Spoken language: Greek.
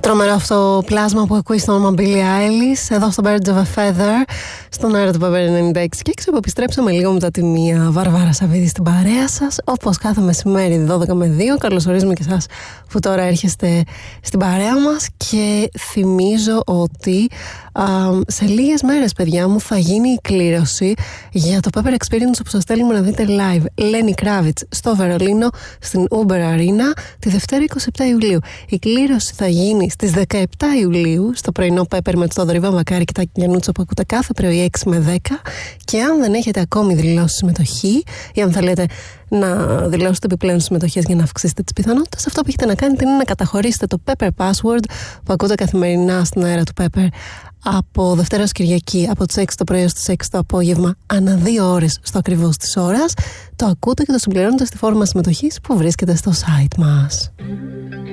Τρομερό αυτό πλάσμα που ακούει στο όνομα Billie Eilish, εδώ στο Birds of a Feather, στον αέρα του Pepper 96 και έξω που επιστρέψαμε λίγο μετά τη μία. Βαρβάρα Σαββίδη στην παρέα σας, όπως κάθε μεσημέρι 12 με 2. Καλωσορίζουμε και εσάς που τώρα έρχεστε στην παρέα μας και θυμίζω ότι σε λίγες μέρες, παιδιά μου, θα γίνει η κλήρωση για το Pepper Experience που σας στέλνουμε να δείτε live. Lenny Kravitz στο Βερολίνο, στην Uber Arena, τη Δευτέρα 27 Ιουλίου. Η κλήρωση θα γίνει στις 17 Ιουλίου στο πρωινό Pepper με το Θοδωρή Βαμβακάρη και τα Γιαννούτσα που ακούτε κάθε πρωί 6 με 10. Και αν δεν έχετε ακόμη δηλώσει συμμετοχή ή αν θέλετε να δηλώσετε επιπλέον συμμετοχές για να αυξήσετε τις πιθανότητες, αυτό που έχετε να κάνετε είναι να καταχωρήσετε το Pepper Password που ακούτε καθημερινά στον αέρα του Pepper από Δευτέρα ως Κυριακή, από τις 6 το πρωί στις 6 το απόγευμα, ανά 2 ώρες στο ακριβώς της ώρας. Το ακούτε και το συμπληρώνετε στη φόρμα συμμετοχής που βρίσκεται στο site μας.